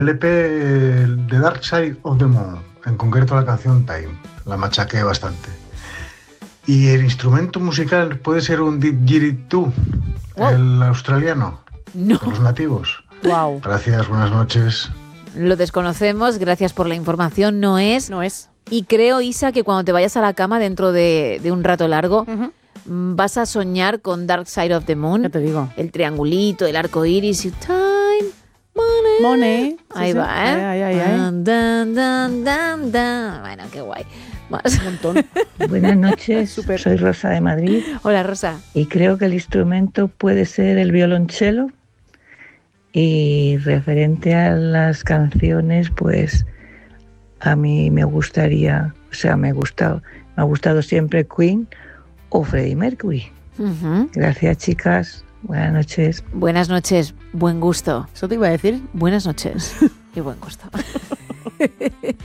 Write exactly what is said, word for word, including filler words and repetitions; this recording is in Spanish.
L P de Dark Side of the Moon, en concreto la canción Time, la machaqué bastante. Y el instrumento musical puede ser un didgeridoo, wow. El australiano, no. De los nativos. Wow. Gracias, buenas noches. Lo desconocemos, gracias por la información, no es. No es. Y creo, Isa, que cuando te vayas a la cama dentro de, de un rato largo, uh-huh. vas a soñar con Dark Side of the Moon. Ya te digo. El triangulito, el arco iris y time, money. Money. Ahí sí, va, sí. ¿eh? Ay, ay, ay. Dan, dan, dan, dan, dan. Bueno, qué guay. Más. Un montón. Buenas noches, Super. Soy Rosa de Madrid. Hola, Rosa. Y creo que el instrumento puede ser el violonchelo. Y referente a las canciones, pues a mí me gustaría, o sea, me ha gustado, me ha gustado siempre Queen o Freddie Mercury. Uh-huh. Gracias, chicas. Buenas noches. Buenas noches. Buen gusto. Eso te iba a decir. Buenas noches y buen gusto.